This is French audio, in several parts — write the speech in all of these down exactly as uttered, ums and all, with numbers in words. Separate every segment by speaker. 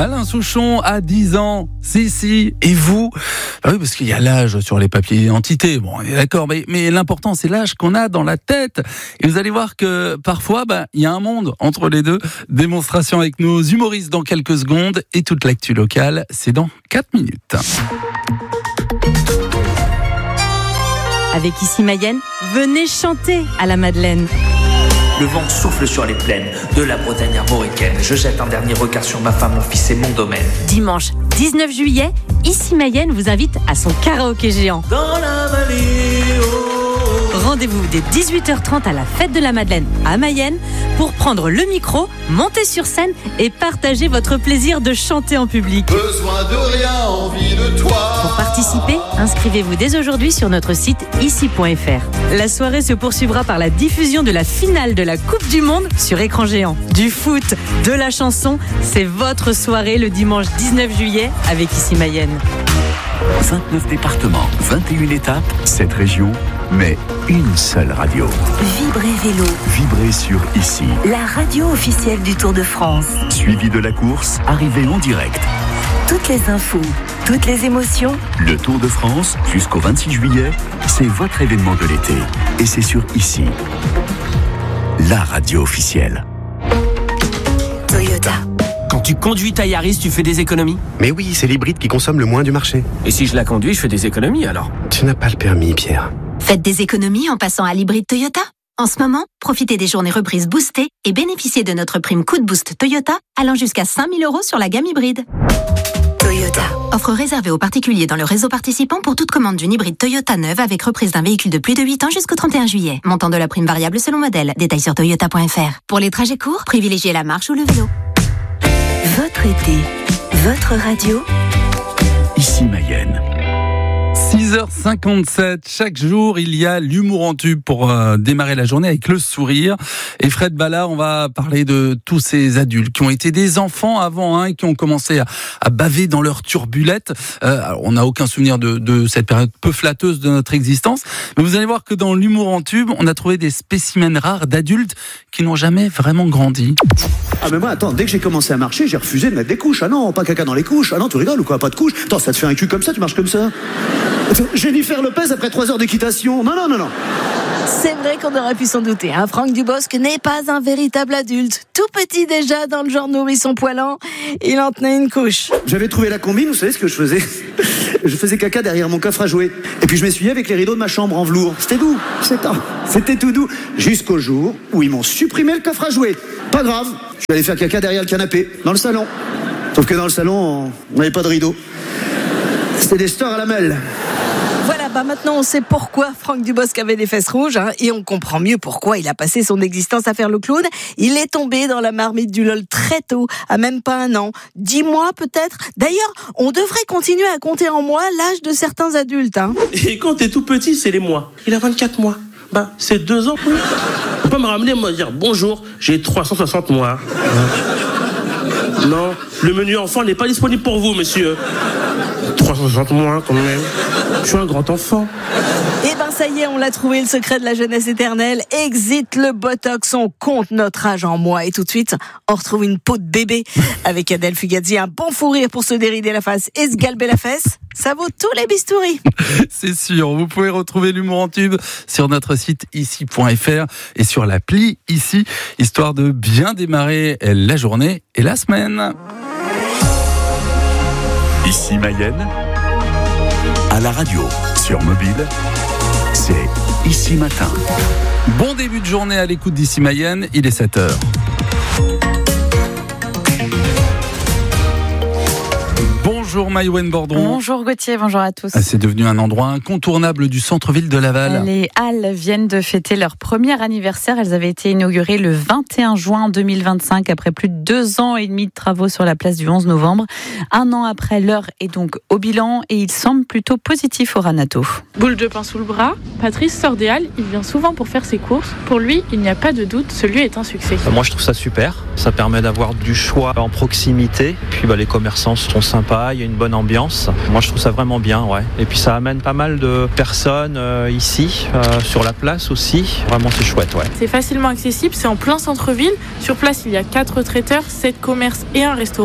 Speaker 1: Alain Souchon a dix ans, si, si, et vous? Ah oui, parce qu'il y a l'âge sur les papiers d'identité, bon, on est d'accord, mais, mais l'important c'est l'âge qu'on a dans la tête. Et vous allez voir que parfois, bah, il y a un monde entre les deux. Démonstration avec nos humoristes dans quelques secondes, et toute l'actu locale, c'est dans quatre minutes.
Speaker 2: Avec Ici Mayenne, venez chanter à la Madeleine.
Speaker 3: Le vent souffle sur les plaines de la Bretagne armoricaine. Je jette un dernier regard sur ma femme, mon fils et mon domaine.
Speaker 2: Dimanche dix-neuf juillet, Ici Mayenne vous invite à son karaoké géant.
Speaker 3: Dans la vallée, oh.
Speaker 2: Rendez-vous dès dix-huit heures trente à la fête de la Madeleine à Mayenne pour prendre le micro, monter sur scène et partager votre plaisir de chanter en public.
Speaker 4: Besoin de rien, envie de toi.
Speaker 2: Pour participer, inscrivez-vous dès aujourd'hui sur notre site ici point f r. La soirée se poursuivra par la diffusion de la finale de la Coupe du Monde sur écran géant. Du foot, de la chanson, c'est votre soirée le dimanche dix-neuf juillet avec Ici Mayenne.
Speaker 5: vingt-neuf départements, vingt et une étapes, sept régions, mais une seule radio.
Speaker 6: Vibrez Vélo.
Speaker 5: Vibrez sur Ici.
Speaker 6: La radio officielle du Tour de France.
Speaker 5: Suivi de la course, arrivée en direct.
Speaker 6: Toutes les infos, toutes les émotions.
Speaker 5: Le Tour de France, jusqu'au vingt-six juillet, c'est votre événement de l'été. Et c'est sur Ici. La radio officielle.
Speaker 6: Toyota.
Speaker 7: Quand tu conduis ta Yaris, tu fais des économies?
Speaker 8: Mais oui, c'est l'hybride qui consomme le moins du marché.
Speaker 7: Et si je la conduis, je fais des économies alors?
Speaker 8: Tu n'as pas le permis, Pierre.
Speaker 6: Faites des économies en passant à l'hybride Toyota. En ce moment, profitez des journées reprises boostées et bénéficiez de notre prime coup de boost Toyota allant jusqu'à cinq mille euros sur la gamme hybride. Toyota. Offre réservée aux particuliers dans le réseau participant pour toute commande d'une hybride Toyota neuve avec reprise d'un véhicule de plus de huit ans jusqu'au trente et un juillet. Montant de la prime variable selon modèle. Détails sur toyota point f r. Pour les trajets courts, privilégiez la marche ou le vélo. Votre été, votre radio.
Speaker 5: Ici Mayenne.
Speaker 1: six heures cinquante-sept, chaque jour il y a l'humour en tube pour euh, démarrer la journée avec le sourire. Et Fred Ballard, on va parler de tous ces adultes qui ont été des enfants avant hein, et qui ont commencé à, à baver dans leur turbulette. Euh, alors, on n'a aucun souvenir de, de cette période peu flatteuse de notre existence, mais vous allez voir que dans l'humour en tube, on a trouvé des spécimens rares d'adultes qui n'ont jamais vraiment grandi.
Speaker 9: Ah mais moi attends, dès que j'ai commencé à marcher, j'ai refusé de mettre des couches. Ah non, pas caca dans les couches. Ah non, tu rigoles ou quoi? Pas de couches. Attends, ça te fait un cul comme ça, tu marches comme ça. Jennifer Lopez après trois heures d'équitation. Non, non, non, non.
Speaker 10: C'est vrai qu'on aurait pu s'en douter. Hein. Franck Dubosc n'est pas un véritable adulte. Tout petit déjà, dans le genre nourrisson poilant, il en tenait une couche.
Speaker 9: J'avais trouvé la combine, vous savez ce que je faisais? Je faisais caca derrière mon coffre à jouets. Et puis je m'essuyais avec les rideaux de ma chambre en velours. C'était doux, c'était tout doux. Jusqu'au jour où ils m'ont supprimé le coffre à jouets. Pas grave, je suis allé faire caca derrière le canapé, dans le salon. Sauf que dans le salon, on n'avait pas de rideau. C'était des stores à la mêle.
Speaker 10: Voilà, bah maintenant on sait pourquoi Franck Dubosc avait des fesses rouges hein, et on comprend mieux pourquoi il a passé son existence à faire le clown. Il est tombé dans la marmite du LOL très tôt, à même pas un an, dix mois peut-être. D'ailleurs, on devrait continuer à compter en mois l'âge de certains adultes. Hein.
Speaker 11: Et quand t'es tout petit, c'est les mois. Il a vingt-quatre mois. Bah, c'est deux ans. Oui. On peut pas me ramener, me dire bonjour, j'ai trois cent soixante mois. Non, le menu enfant n'est pas disponible pour vous, monsieur. trois cent soixante mois, quand même. Je suis un grand enfant.
Speaker 10: Eh ben, ça y est, on l'a trouvé, le secret de la jeunesse éternelle. Exit le botox, on compte notre âge en mois. Et tout de suite, on retrouve une peau de bébé. Avec Adèle Fugazi, un bon fou rire pour se dérider la face et se galber la fesse. Ça vaut tous les bistouris.
Speaker 1: C'est sûr, vous pouvez retrouver l'humour en tube sur notre site ici point f r et sur l'appli Ici, histoire de bien démarrer la journée et la semaine.
Speaker 5: Ici Mayenne, à la radio, sur mobile, c'est Ici Matin.
Speaker 1: Bon début de journée à l'écoute d'Ici Mayenne, il est sept heures. Bonjour Maïwen Bordron.
Speaker 12: Bonjour Gauthier, bonjour à tous.
Speaker 1: C'est devenu un endroit incontournable du centre-ville de Laval.
Speaker 12: Les Halles viennent de fêter leur premier anniversaire. Elles avaient été inaugurées le vingt et un juin deux mille vingt-cinq après plus de deux ans et demi de travaux sur la place du onze novembre. Un an après, l'heure est donc au bilan et il semble plutôt positif au Ranato.
Speaker 13: Boule de pain sous le bras, Patrice sort des Halles, il vient souvent pour faire ses courses. Pour lui, il n'y a pas de doute, ce lieu est un succès.
Speaker 14: Moi je trouve ça super, ça permet d'avoir du choix en proximité. Puis bah, les commerçants sont sympas, il y a une bonne ambiance. Moi je trouve ça vraiment bien, ouais. Et puis ça amène pas mal de personnes euh, ici, euh, sur la place aussi. Vraiment c'est chouette, ouais.
Speaker 13: C'est facilement accessible, c'est en plein centre-ville. Sur place il y a quatre traiteurs, sept commerces et un restaurant.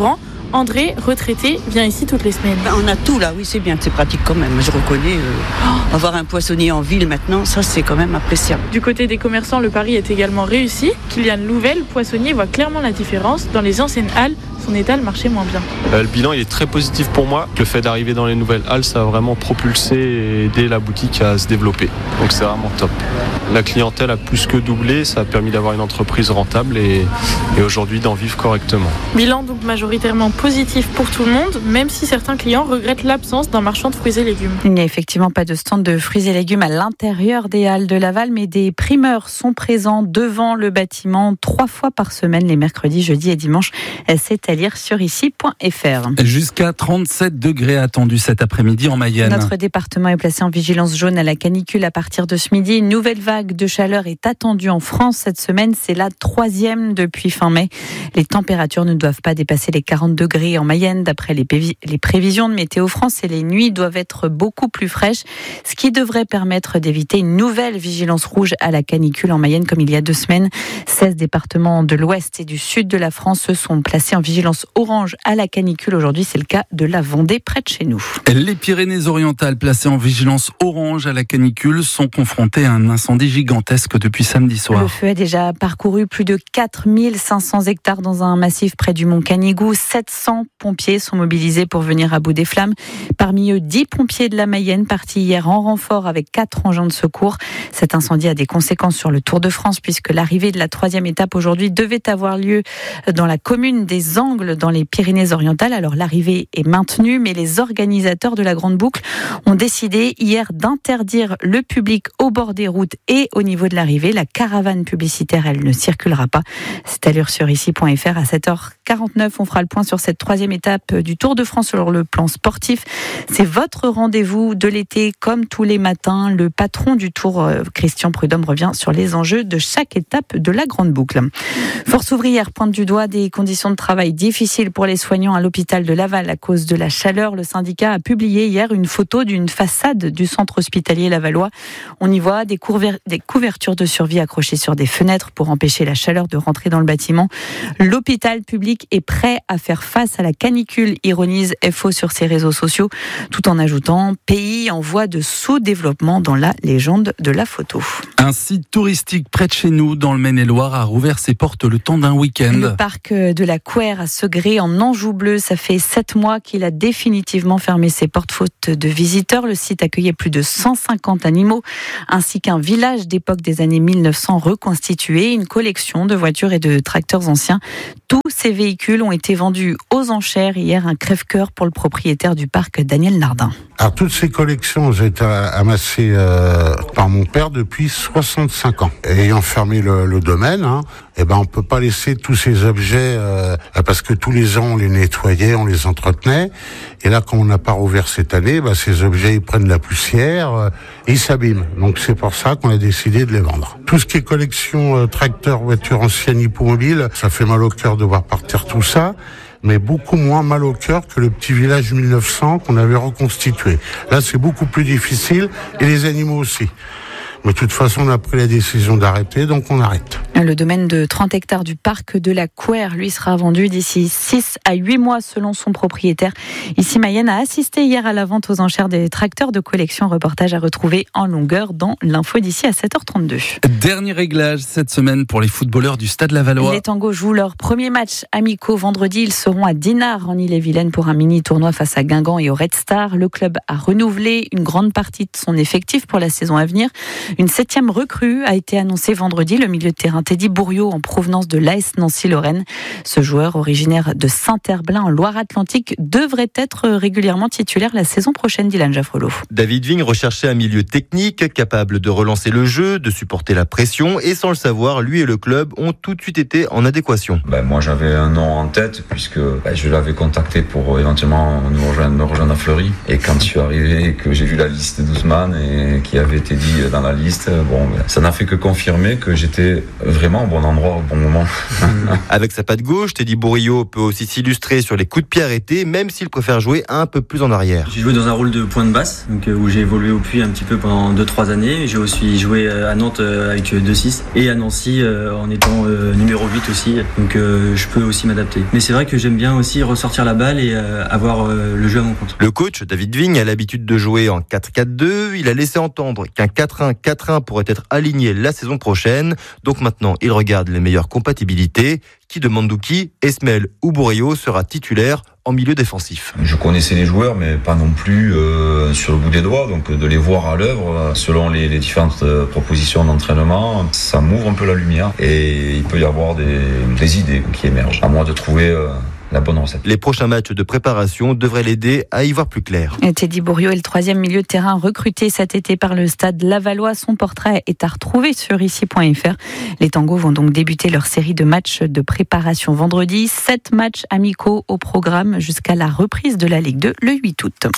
Speaker 13: André, retraité, vient ici toutes les semaines.
Speaker 15: Ben, on a tout là, oui c'est bien, c'est pratique quand même. Je reconnais, euh, oh, avoir un poissonnier en ville maintenant, ça c'est quand même appréciable.
Speaker 13: Du côté des commerçants, le pari est également réussi. Kylian Louvel, poissonnier, voit clairement la différence. Dans les anciennes halles, son étal marchait moins bien.
Speaker 16: Euh, le bilan il est très positif pour moi. Le fait d'arriver dans les nouvelles halles, ça a vraiment propulsé et aidé la boutique à se développer. Donc c'est vraiment top. La clientèle a plus que doublé, ça a permis d'avoir une entreprise rentable et, et aujourd'hui d'en vivre correctement.
Speaker 13: Bilan donc majoritairement positif pour tout le monde, même si certains clients regrettent l'absence d'un marchand de fruits et légumes.
Speaker 12: Il n'y a effectivement pas de stand de fruits et légumes à l'intérieur des halles de Laval, mais des primeurs sont présents devant le bâtiment trois fois par semaine, les mercredis, jeudis et dimanches. C'est à lire sur ici point f r.
Speaker 1: Jusqu'à trente-sept degrés attendus cet après-midi en Mayenne.
Speaker 12: Notre département est placé en vigilance jaune à la canicule à partir de ce midi. Une nouvelle vague de chaleur est attendue en France cette semaine. C'est la troisième depuis fin mai. Les températures ne doivent pas dépasser les quarante degrés en Mayenne d'après les, pévi- les prévisions de Météo France, et les nuits doivent être beaucoup plus fraîches, ce qui devrait permettre d'éviter une nouvelle vigilance rouge à la canicule en Mayenne comme il y a deux semaines. seize départements de l'ouest et du sud de la France se sont placés en vigilance orange à la canicule. Aujourd'hui, c'est le cas de la Vendée près de chez nous.
Speaker 1: Les Pyrénées-Orientales placées en vigilance orange à la canicule sont confrontées à un incendie gigantesque depuis samedi soir.
Speaker 12: Le feu a déjà parcouru plus de quatre mille cinq cents hectares dans un massif près du Mont Canigou. sept cents pompiers sont mobilisés pour venir à bout des flammes. Parmi eux, dix pompiers de la Mayenne partis hier en renfort avec quatre engins de secours. Cet incendie a des conséquences sur le Tour de France puisque l'arrivée de la troisième étape aujourd'hui devait avoir lieu dans la commune des Angles dans les Pyrénées-Orientales. Alors l'arrivée est maintenue, mais les organisateurs de la Grande Boucle ont décidé hier d'interdire le public au bord des routes et au niveau de l'arrivée. La caravane publicitaire, elle ne circulera pas. C'est à l'heure sur ici point f r à sept heures quarante-neuf. On fera le point sur cette troisième étape du Tour de France sur le plan sportif. C'est votre rendez-vous de l'été comme tous les matins. Le patron du Tour, Christian Prudhomme, revient sur les enjeux de chaque étape de la Grande Boucle. Force ouvrière pointe du doigt des conditions de travail difficiles pour les soignants à l'hôpital de Laval à cause de la chaleur. Le syndicat a publié hier une photo d'une façade du centre hospitalier lavallois. On y voit des, couver- des couvertures de survie accrochées sur des fenêtres pour empêcher la chaleur de rentrer dans le bâtiment. L'hôpital public est prêt à faire face à la canicule, ironise F O sur ses réseaux sociaux, tout en ajoutant « pays en voie de sous-développement » dans la légende de la photo.
Speaker 1: Un site touristique près de chez nous, dans le Maine-et-Loire, a rouvert ses portes le temps d'un week-end.
Speaker 12: Le parc de la Couère à Segré, en Anjou bleu, ça fait sept mois qu'il a définitivement fermé ses portes faute de visiteurs. Le site accueillait plus de cent cinquante animaux, ainsi qu'un village d'époque des années mille neuf cents reconstitué, une collection de voitures et de tracteurs anciens. Tous ces véhicules ont été vendus aux enchères hier, un crève-cœur pour le propriétaire du parc, Daniel Nardin.
Speaker 17: Alors toutes ces collections ont été amassées euh, par mon père depuis soixante-cinq ans. Et ayant fermé le, le domaine, hein, eh ben on peut pas laisser tous ces objets euh, parce que tous les ans on les nettoyait, on les entretenait. Et là, quand on n'a pas rouvert cette année, bah, ces objets ils prennent la poussière euh, et ils s'abîment. Donc c'est pour ça qu'on a décidé de les vendre. Tout ce qui est collection euh, tracteurs, voitures anciennes, hippomobiles, ça fait mal au cœur de voir partir tout ça, mais beaucoup moins mal au cœur que le petit village mille neuf cents qu'on avait reconstitué. Là, c'est beaucoup plus difficile, et les animaux aussi. Mais de toute façon, on a pris la décision d'arrêter, donc on arrête.
Speaker 12: Le domaine de trente hectares du parc de la Couère, lui, sera vendu d'ici six à huit mois selon son propriétaire. Ici, Mayenne a assisté hier à la vente aux enchères des tracteurs de collection. Reportage à retrouver en longueur dans l'info d'ici à sept heures trente-deux.
Speaker 1: Dernier réglage cette semaine pour les footballeurs du Stade Lavallois.
Speaker 12: Les Tangos jouent leur premier match amicaux vendredi. Ils seront à Dinard en Ille-et-Vilaine pour un mini-tournoi face à Guingamp et au Red Star. Le club a renouvelé une grande partie de son effectif pour la saison à venir. Une septième recrue a été annoncée vendredi, le milieu de terrain Teddy Bourriot en provenance de l'A S Nancy-Lorraine. Ce joueur originaire de Saint-Herblain en Loire-Atlantique devrait être régulièrement titulaire la saison prochaine, Dylan Jaffrelot.
Speaker 18: David Vigne recherchait un milieu technique, capable de relancer le jeu, de supporter la pression, et sans le savoir, lui et le club ont tout de suite été en adéquation.
Speaker 19: Ben, moi j'avais un nom en tête puisque ben, je l'avais contacté pour éventuellement nous rejoindre, me rejoindre à Fleury, et quand je suis arrivé et que j'ai vu la liste d'Ousmane et qui avait été dit dans la liste, bon, ben, ça n'a fait que confirmer que j'étais vraiment au bon endroit, au bon moment.
Speaker 18: Avec sa patte gauche, Teddy Bourillot peut aussi s'illustrer sur les coups de pied arrêtés, même s'il préfère jouer un peu plus en arrière.
Speaker 20: J'ai joué dans un rôle de point de basse, donc, où j'ai évolué au Puy un petit peu pendant deux trois années. J'ai aussi joué à Nantes avec deux six et à Nancy en étant numéro huit aussi, donc je peux aussi m'adapter. Mais c'est vrai que j'aime bien aussi ressortir la balle et avoir le jeu à mon compte.
Speaker 18: Le coach David Vigne a l'habitude de jouer en quatre quatre deux. Il a laissé entendre qu'un quatre un quatre un pourrait être aligné la saison prochaine. Donc maintenant, il regarde les meilleures compatibilités. Qui de Mandouki, Esmel ou Bourillot sera titulaire en milieu défensif.
Speaker 19: Je connaissais les joueurs, mais pas non plus euh, sur le bout des doigts. Donc de les voir à l'œuvre, selon les, les différentes euh, propositions d'entraînement, ça m'ouvre un peu la lumière et il peut y avoir des, des idées qui émergent. À moi de trouver euh, la bonne recette.
Speaker 18: Les prochains matchs de préparation devraient l'aider à y voir plus clair.
Speaker 12: Et Teddy Bourillot est le troisième milieu de terrain recruté cet été par le Stade Lavallois. Son portrait est à retrouver sur ici point f r. Les Tangos vont donc débuter leur série de matchs de préparation vendredi. Sept matchs amicaux au programme jusqu'à la reprise de la Ligue deux le huit août.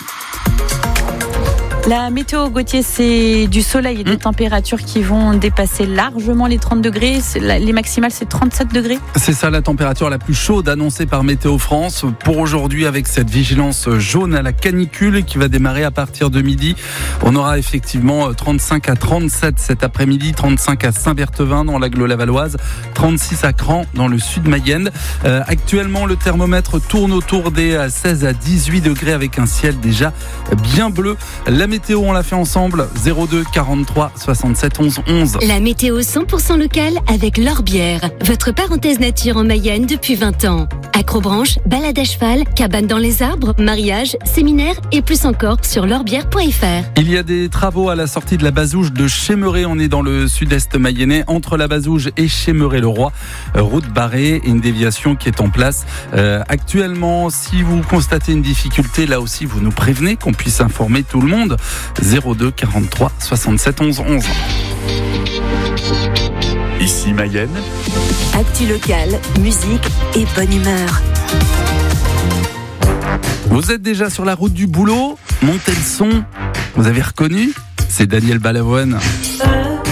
Speaker 12: La météo, Gauthier, c'est du soleil et des mmh. températures qui vont dépasser largement les trente degrés. Les maximales, c'est trente-sept degrés.
Speaker 1: C'est ça la température la plus chaude annoncée par Météo France pour aujourd'hui, avec cette vigilance jaune à la canicule qui va démarrer à partir de midi. On aura effectivement trente-cinq à trente-sept cet après-midi, trente-cinq à Saint-Berthevin dans l'agglo lavalloise, trente-six à Cran dans le sud Mayenne. Euh, actuellement, le thermomètre tourne autour des seize à dix-huit degrés avec un ciel déjà bien bleu. La météo, on l'a fait ensemble, zéro deux quarante-trois soixante-sept onze onze.
Speaker 21: La météo cent pour cent locale avec L'Orbière, votre parenthèse nature en Mayenne depuis vingt ans. Acrobranche, balade à cheval, cabane dans les arbres, mariage, séminaire et plus encore sur l'orbière point f r.
Speaker 1: Il y a des travaux à la sortie de la Bazouge de Chémeret. On est dans le sud-est mayennais, entre la Bazouge et Chémeret-le-Roi. Route barrée et une déviation qui est en place. Euh, actuellement, si vous constatez une difficulté, là aussi, vous nous prévenez qu'on puisse informer tout le monde. zéro deux quarante-trois soixante-sept onze onze.
Speaker 5: Ici Mayenne.
Speaker 21: Actu local, musique et bonne humeur.
Speaker 1: Vous êtes déjà sur la route du boulot, montez le son. Vous avez reconnu ? C'est Daniel Balavoine.